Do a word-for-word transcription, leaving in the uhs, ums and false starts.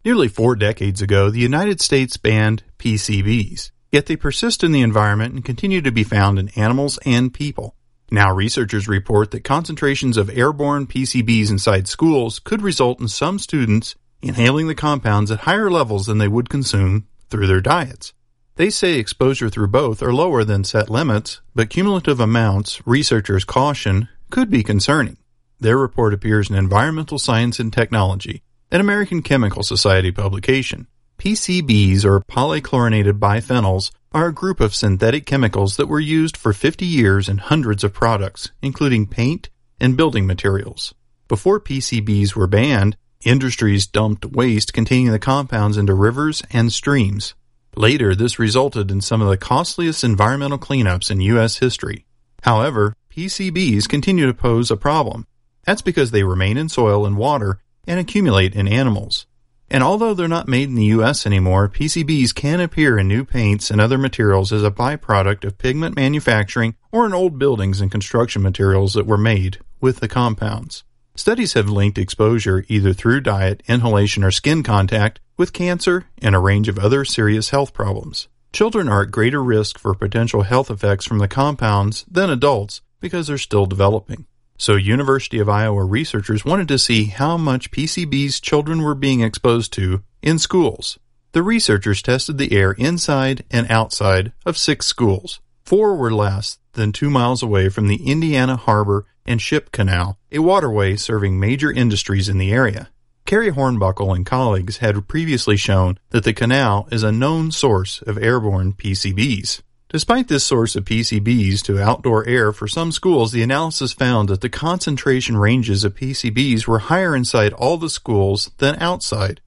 Nearly four decades ago, the United States banned P C Bs, yet they persist in the environment and continue to be found in animals and people. Now researchers report that concentrations of airborne P C Bs inside schools could result in some students inhaling the compounds at higher levels than they would consume through their diets. They say exposure through both are lower than set limits, but cumulative amounts, researchers caution, could be concerning. Their report appears in Environmental Science and Technology, an American Chemical Society publication. P C Bs, or polychlorinated biphenyls, are a group of synthetic chemicals that were used for fifty years in hundreds of products, including paint and building materials. Before P C Bs were banned, industries dumped waste containing the compounds into rivers and streams. Later, this resulted in some of the costliest environmental cleanups in U S history. However, P C Bs continue to pose a problem. That's because they remain in soil and water and accumulate in animals. And although they're not made in the U S anymore, P C Bs can appear in new paints and other materials as a byproduct of pigment manufacturing or in old buildings and construction materials that were made with the compounds. Studies have linked exposure either through diet, inhalation, or skin contact with cancer and a range of other serious health problems. Children are at greater risk for potential health effects from the compounds than adults because they're still developing. So University of Iowa researchers wanted to see how much P C Bs children were being exposed to in schools. The researchers tested the air inside and outside of six schools. Four were less than two miles away from the Indiana Harbor and Ship Canal, a waterway serving major industries in the area. Carrie Hornbuckle and colleagues had previously shown that the canal is a known source of airborne P C Bs. Despite this source of P C Bs to outdoor air for some schools, the analysis found that the concentration ranges of P C Bs were higher inside all the schools than outside.